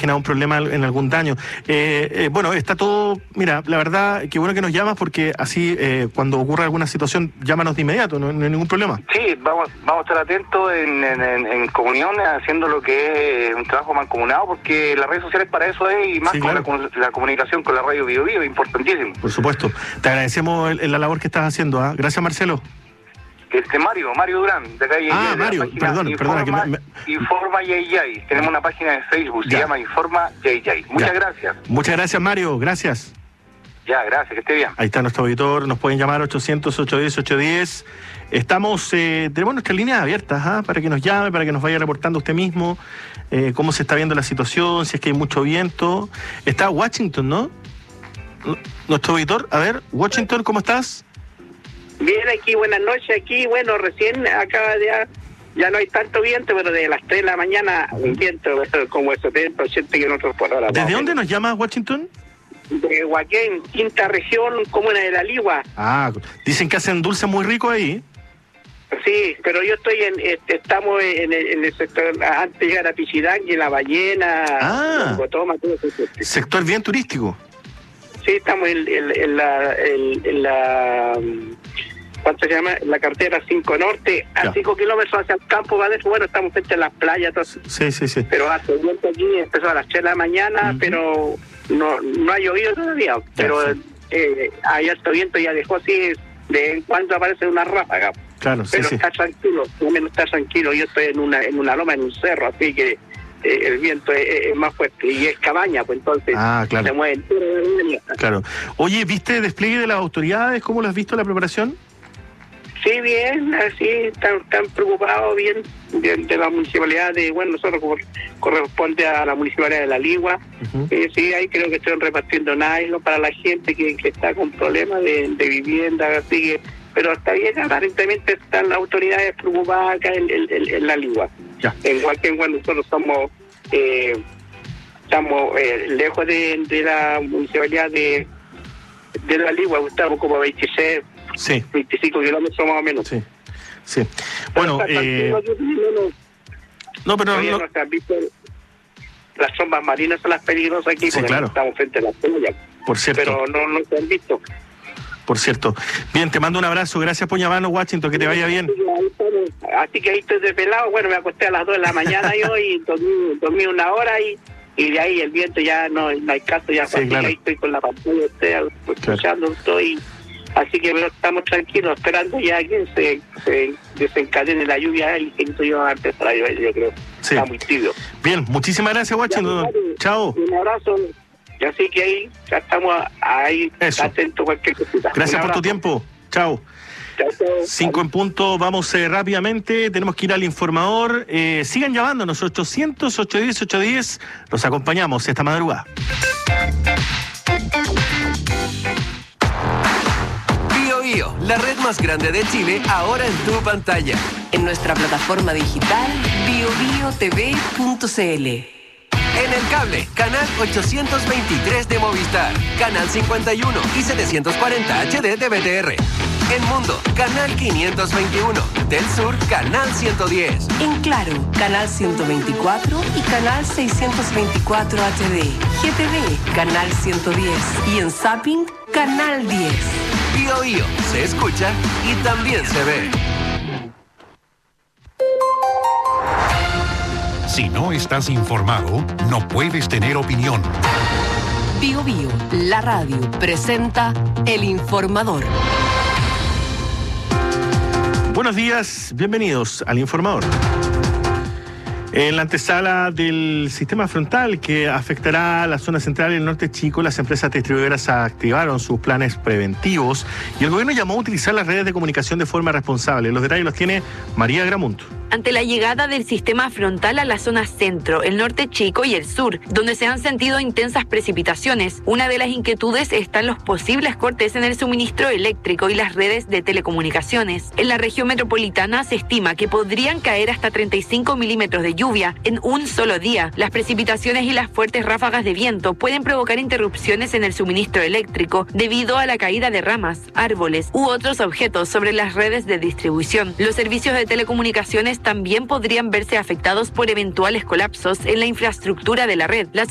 generado un problema en algún daño. Bueno, está todo, mira, la verdad, qué bueno que nos llamas porque así cuando ocurra alguna situación, llámanos de inmediato, no hay ningún problema. Sí, vamos a estar atentos en comunión, haciendo lo que es un trabajo mancomunado, porque las redes sociales para eso es, y más sí, claro, con la comunicación con la radio Bio Bio, es importantísimo. Por supuesto. Te agradecemos la labor que estás haciendo, ¿eh? Gracias, Marcelo. Mario Durán, de acá. Mario, perdona. Informa Yay. Tenemos una página de Facebook, se llama Informa Yay. Muchas gracias. Muchas gracias, Mario, gracias. Ya, gracias, que esté bien. Ahí está nuestro auditor, nos pueden llamar 800-810-810. Tenemos nuestras líneas abiertas, para que nos llame, para que nos vaya reportando usted mismo cómo se está viendo la situación, si es que hay mucho viento. Está Washington, ¿no? Nuestro auditor, a ver, Washington, ¿cómo estás? Bien, aquí, buenas noches, aquí, bueno, recién acaba de... Ya no hay tanto viento, pero de las 3 de la mañana un viento como 70, 80 kilómetros por hora. ¿Desde dónde nos llamas, Washington? De Huaquén, quinta región, comuna de La Ligua. Dicen que hacen dulce muy rico ahí. Sí, pero yo estoy estamos en el sector, antes de llegar a Pichidangui, La Ballena, Cotoma, todo eso. Sector bien turístico. Sí, estamos en la ¿cuánto se llama? La carretera 5 Norte, a 5 kilómetros hacia el campo, ¿vale? Bueno, estamos frente a las playas, todo. Sí. Pero hace viento aquí, empezó a las 3 de la mañana, pero no ha llovido todavía, pero hay alto viento, ya dejó así, de vez en cuando aparece una ráfaga. Claro, pero está tranquilo, está tranquilo, yo estoy en una loma, en un cerro, así que el viento es más fuerte y es cabaña, pues entonces claro. Se mueven. Claro. Oye, ¿viste despliegue de las autoridades? ¿Cómo lo has visto la preparación? Sí, bien, así están preocupados, bien de la municipalidad nosotros corresponde a la municipalidad de La Ligua. Sí, ahí creo que están repartiendo nylon para la gente que está con problemas de vivienda, así que, pero está bien, aparentemente están las autoridades preocupadas acá en La Ligua. Ya. En Huaquén, nosotros estamos lejos de la municipalidad de La Ligua, estamos como 26, 25 kilómetros más o menos. Sí. Bueno, las sombras marinas son las peligrosas aquí, porque claro, estamos frente a la playa. Por cierto. Pero no se han visto. Por cierto. Bien, te mando un abrazo. Gracias por llamarnos, Washington. Que te vaya bien. Así que ahí estoy desvelado. Bueno, me acosté a las 2 de la mañana yo y dormí una hora y de ahí el viento ya no hay caso. Ya claro. Ahí estoy con la pantalla, escuchando, estoy... Así que estamos tranquilos, esperando ya que se desencadene la lluvia. El ingenio yo va a empezar a llover, yo creo. Sí. Está muy tibio. Bien, muchísimas gracias, Washington. Chao. Un abrazo. Y así que ahí ya estamos ahí atentos a cualquier cosita. Gracias por tu tiempo. Chao. 5 en punto, vamos rápidamente, tenemos que ir al informador. Sigan llamándonos, 800-810-810. Los acompañamos esta madrugada. Bio, la red más grande de Chile, ahora en tu pantalla. En nuestra plataforma digital biobiotv.cl. En el cable, canal 823 de Movistar, canal 51 y 740 HD de BTR. En Mundo, canal 521. Del Sur, canal 110. En Claro, canal 124 y canal 624 HD. GTV, canal 110. Y en Zapping, canal 10. Bio, se escucha y también se ve. Si no estás informado, no puedes tener opinión. Bio, la radio, presenta El Informador. Buenos días, bienvenidos al Informador. En la antesala del sistema frontal que afectará a la zona central y el norte chico, las empresas distribuidoras activaron sus planes preventivos y el gobierno llamó a utilizar las redes de comunicación de forma responsable. Los detalles los tiene María Gramunt. Ante la llegada del sistema frontal a la zona centro, el norte chico y el sur, donde se han sentido intensas precipitaciones, una de las inquietudes están los posibles cortes en el suministro eléctrico y las redes de telecomunicaciones. En la región metropolitana se estima que podrían caer hasta 35 milímetros de lluvia en un solo día. Las precipitaciones y las fuertes ráfagas de viento pueden provocar interrupciones en el suministro eléctrico debido a la caída de ramas, árboles u otros objetos sobre las redes de distribución. Los servicios de telecomunicaciones también podrían verse afectados por eventuales colapsos en la infraestructura de la red. Las